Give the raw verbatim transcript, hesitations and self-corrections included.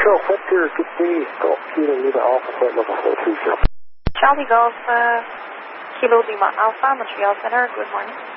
Control Center, good day. Golf Kilo Lima Alpha, flight level four three zero. Charlie Golf, uh, Kilo Lima Alpha, Montreal Center, good morning.